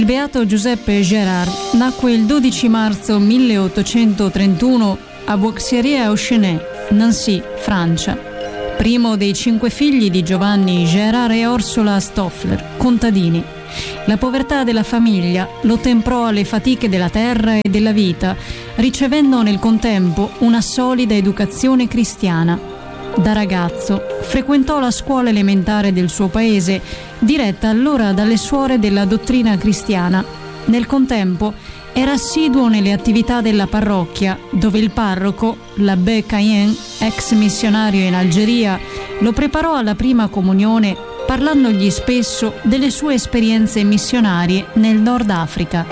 Il beato Giuseppe Gérard nacque il 12 marzo 1831 a Boixières-Auchenay, Nancy, Francia. Primo dei 5 figli di Giovanni Gérard e Orsola Stoffler, contadini. La povertà della famiglia lo temprò alle fatiche della terra e della vita, ricevendo nel contempo una solida educazione cristiana. Da ragazzo frequentò la scuola elementare del suo paese, diretta allora dalle suore della dottrina cristiana. Nel contempo era assiduo nelle attività della parrocchia, dove il parroco, l'abbé Cayen, ex missionario in Algeria, lo preparò alla prima comunione parlandogli spesso delle sue esperienze missionarie nel Nord Africa.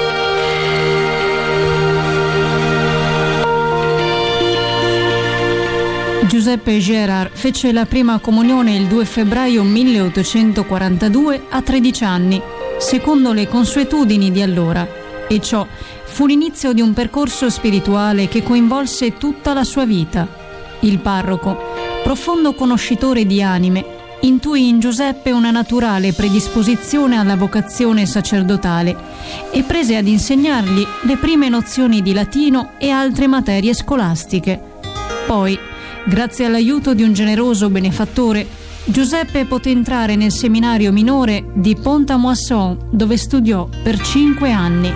Giuseppe Gérard fece la prima comunione il 2 febbraio 1842 a 13 anni, secondo le consuetudini di allora, e ciò fu l'inizio di un percorso spirituale che coinvolse tutta la sua vita. Il parroco, profondo conoscitore di anime, intuì in Giuseppe una naturale predisposizione alla vocazione sacerdotale e prese ad insegnargli le prime nozioni di latino e altre materie scolastiche. Poi, grazie all'aiuto di un generoso benefattore, Giuseppe poté entrare nel seminario minore di Pont-à-Mousson, dove studiò per 5 anni.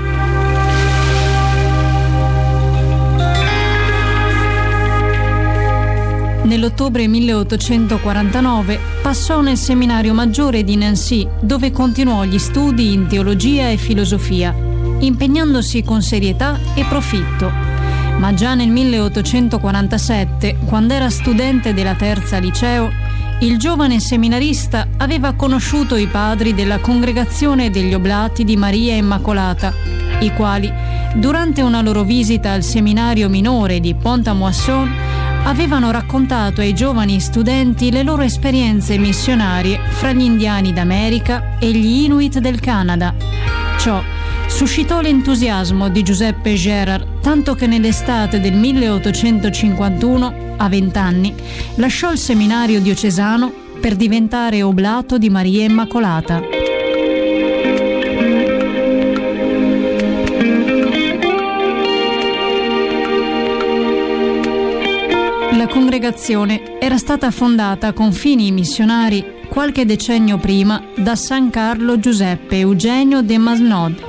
Nell'ottobre 1849 passò nel seminario maggiore di Nancy, dove continuò gli studi in teologia e filosofia, impegnandosi con serietà e profitto. Ma già nel 1847, quando era studente della terza liceo, il giovane seminarista aveva conosciuto i padri della congregazione degli Oblati di Maria Immacolata, i quali, durante una loro visita al seminario minore di Pont-à-Mousson, avevano raccontato ai giovani studenti le loro esperienze missionarie fra gli indiani d'America e gli Inuit del Canada. Ciò suscitò l'entusiasmo di Giuseppe Gérard, tanto che nell'estate del 1851, a 20 anni, lasciò il seminario diocesano per diventare oblato di Maria Immacolata. La congregazione era stata fondata con fini missionari qualche decennio prima da San Carlo Giuseppe Eugenio de Masnod,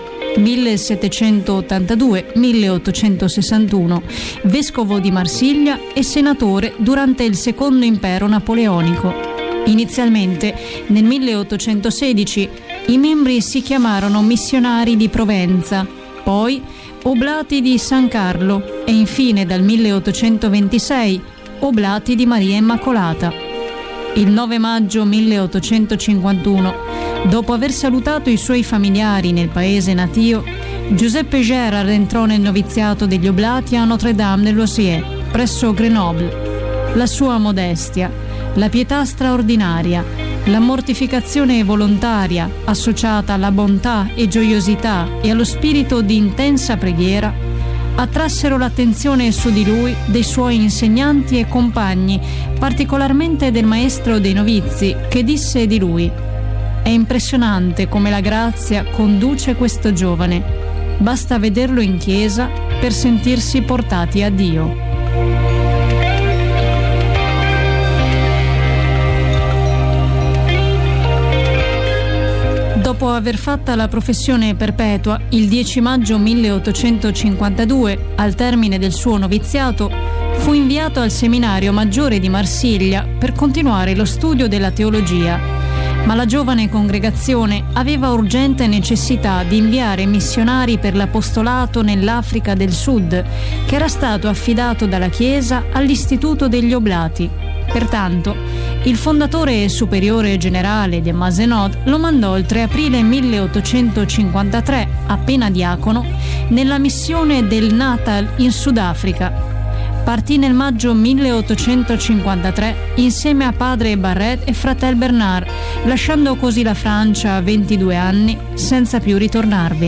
1782-1861, vescovo di Marsiglia e senatore durante il Secondo Impero Napoleonico. Inizialmente, nel 1816, i membri si chiamarono missionari di Provenza, poi oblati di San Carlo e infine dal 1826 oblati di Maria Immacolata. Il 9 maggio 1851, dopo aver salutato i suoi familiari nel paese natio, Giuseppe Gérard entrò nel noviziato degli oblati a Notre-Dame-de-Losieux, presso Grenoble. La sua modestia, la pietà straordinaria, la mortificazione volontaria associata alla bontà e gioiosità e allo spirito di intensa preghiera attrassero l'attenzione su di lui dei suoi insegnanti e compagni, particolarmente del maestro dei novizi, che disse di lui: «È impressionante come la grazia conduce questo giovane. Basta vederlo in chiesa per sentirsi portati a Dio». Dopo aver fatta la professione perpetua, il 10 maggio 1852, al termine del suo noviziato, fu inviato al seminario maggiore di Marsiglia per continuare lo studio della teologia. Ma la giovane congregazione aveva urgente necessità di inviare missionari per l'apostolato nell'Africa del Sud, che era stato affidato dalla Chiesa all'Istituto degli Oblati. Pertanto, il fondatore e superiore generale de Mazenod lo mandò il 3 aprile 1853, appena diacono, nella missione del Natal in Sudafrica. Partì nel maggio 1853 insieme a padre Barret e fratel Bernard, lasciando così la Francia a 22 anni senza più ritornarvi.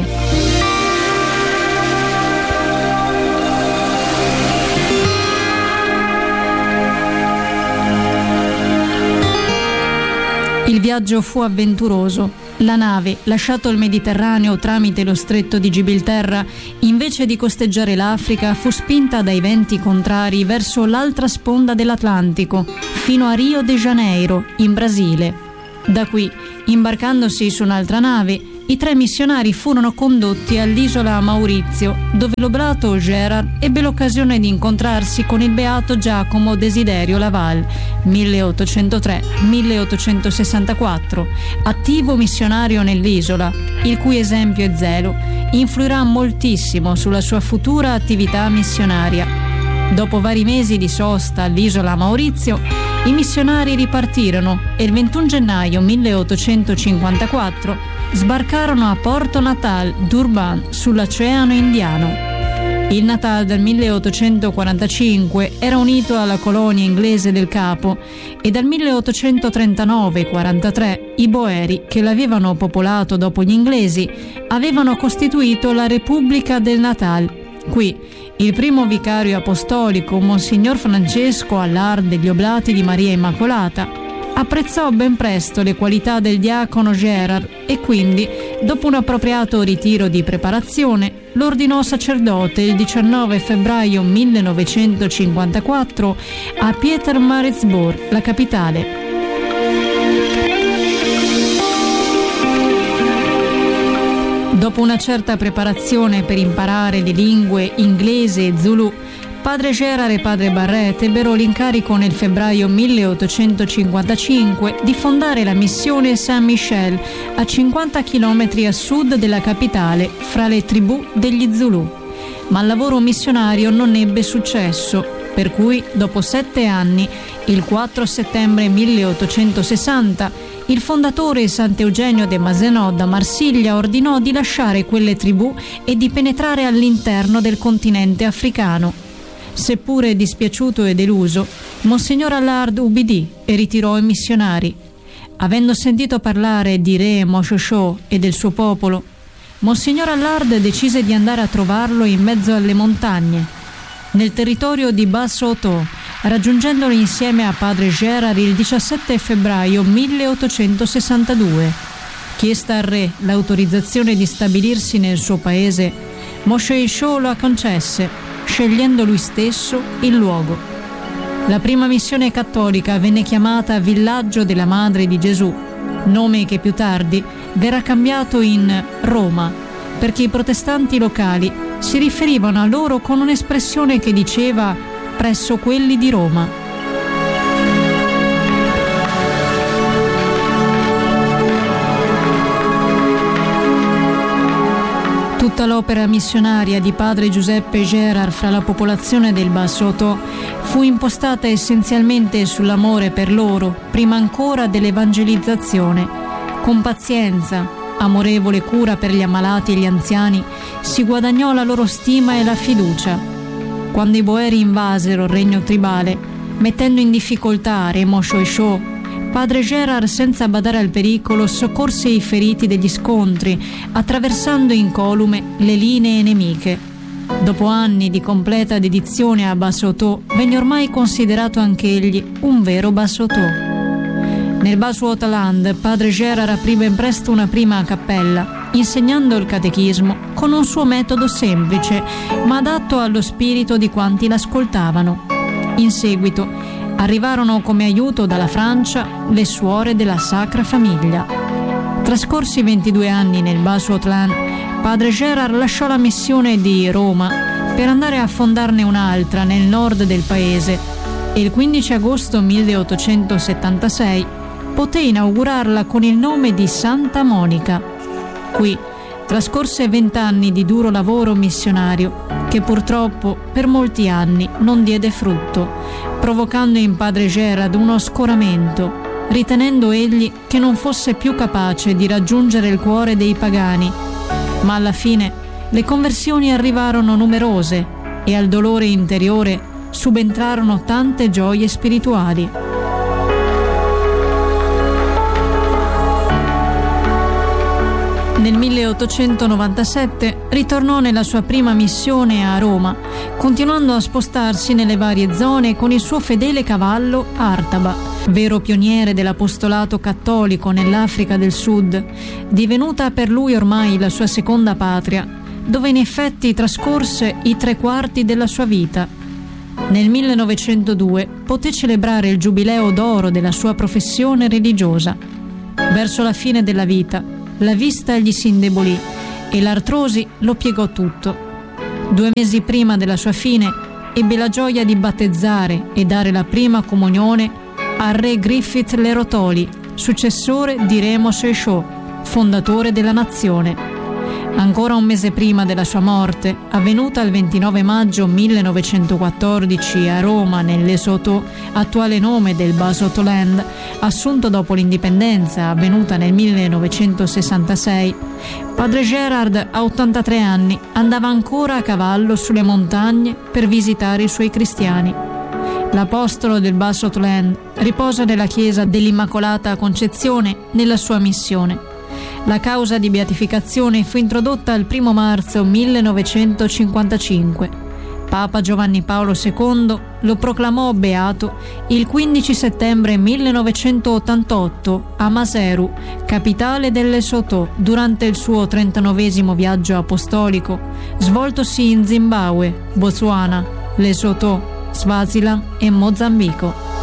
Il viaggio fu avventuroso. La nave, lasciato il Mediterraneo tramite lo stretto di Gibilterra, invece di costeggiare l'Africa, fu spinta dai venti contrari verso l'altra sponda dell'Atlantico, fino a Rio de Janeiro, in Brasile. Da qui, imbarcandosi su un'altra nave, i 3 missionari furono condotti all'isola Maurizio, dove l'oblato Gerard ebbe l'occasione di incontrarsi con il beato Giacomo Desiderio Laval, 1803-1864, attivo missionario nell'isola, il cui esempio e zelo influirà moltissimo sulla sua futura attività missionaria. Dopo vari mesi di sosta all'isola Maurizio, i missionari ripartirono e il 21 gennaio 1854 sbarcarono a Porto Natal d'Urban sull'Oceano Indiano. Il Natal del 1845 era unito alla colonia inglese del Capo e dal 1839-43 i Boeri, che l'avevano popolato dopo gli inglesi, avevano costituito la Repubblica del Natal. Qui il primo vicario apostolico, Monsignor Francesco Allard degli Oblati di Maria Immacolata, apprezzò ben presto le qualità del diacono Gerard e quindi, dopo un appropriato ritiro di preparazione, lo ordinò sacerdote il 19 febbraio 1954 a Pietermaritzburg, la capitale. Dopo una certa preparazione per imparare le lingue inglese e Zulu, padre Gerard e padre Barrett ebbero l'incarico nel febbraio 1855 di fondare la missione Saint-Michel a 50 km a sud della capitale, fra le tribù degli Zulu. Ma il lavoro missionario non ebbe successo, per cui dopo 7 anni, il 4 settembre 1860, il fondatore Sant'Eugenio de Mazenod da Marsiglia ordinò di lasciare quelle tribù e di penetrare all'interno del continente africano. Seppure dispiaciuto e deluso, Monsignor Allard ubbidì e ritirò i missionari. Avendo sentito parlare di re Moshoeshoe e del suo popolo, Monsignor Allard decise di andare a trovarlo in mezzo alle montagne, nel territorio di Basso-Oto, raggiungendolo insieme a padre Gerard il 17 febbraio 1862. Chiesta al re l'autorizzazione di stabilirsi nel suo paese, Moshoeshoe lo concesse, scegliendo lui stesso il luogo. La prima missione cattolica venne chiamata Villaggio della Madre di Gesù, nome che più tardi verrà cambiato in Roma, perché i protestanti locali si riferivano a loro con un'espressione che diceva presso quelli di Roma. Tutta l'opera missionaria di padre Giuseppe Gerard fra la popolazione del Basso-Oto fu impostata essenzialmente sull'amore per loro, prima ancora dell'evangelizzazione. Con pazienza, amorevole cura per gli ammalati e gli anziani, si guadagnò la loro stima e la fiducia. Quando i Boeri invasero il regno tribale, mettendo in difficoltà re Moshoeshoe, padre Gerard, senza badare al pericolo, soccorse i feriti degli scontri, attraversando incolume le linee nemiche. Dopo anni di completa dedizione a Basso-Oto, venne ormai considerato anch'egli un vero Basso-Oto. Nel Basso-Otaland, padre Gerard aprì ben presto una prima cappella, insegnando il catechismo con un suo metodo semplice, ma adatto allo spirito di quanti l'ascoltavano. In seguito arrivarono come aiuto dalla Francia le suore della Sacra Famiglia. Trascorsi 22 anni nel Basso-Otaland, padre Gerard lasciò la missione di Roma per andare a fondarne un'altra nel nord del paese e il 15 agosto 1876 poté inaugurarla con il nome di Santa Monica. Qui trascorse 20 anni di duro lavoro missionario che purtroppo per molti anni non diede frutto, provocando in padre Gerard uno scoramento, ritenendo egli che non fosse più capace di raggiungere il cuore dei pagani. Ma alla fine le conversioni arrivarono numerose e al dolore interiore subentrarono tante gioie spirituali. Nel 1897 ritornò nella sua prima missione a Roma, continuando a spostarsi nelle varie zone con il suo fedele cavallo Artaba, vero pioniere dell'apostolato cattolico nell'Africa del Sud, divenuta per lui ormai la sua seconda patria, dove in effetti trascorse i 3/4 della sua vita. Nel 1902 poté celebrare il giubileo d'oro della sua professione religiosa. Verso la fine della vita, la vista gli si indebolì e l'artrosi lo piegò tutto. 2 mesi prima della sua fine ebbe la gioia di battezzare e dare la prima comunione al re Griffith Lerotoli, successore di Remo Seixo, fondatore della nazione. Ancora un mese prima della sua morte, avvenuta il 29 maggio 1914 a Roma, nel Lesotho, attuale nome del Basutoland, assunto dopo l'indipendenza avvenuta nel 1966, padre Gerard, a 83 anni, andava ancora a cavallo sulle montagne per visitare i suoi cristiani. L'apostolo del Basutoland riposa nella chiesa dell'Immacolata Concezione nella sua missione. La causa di beatificazione fu introdotta il 1 marzo 1955. Papa Giovanni Paolo II lo proclamò beato il 15 settembre 1988 a Maseru, capitale del Lesotho, durante il suo 39esimo viaggio apostolico, svoltosi in Zimbabwe, Botswana, Lesotho, Swaziland e Mozambico.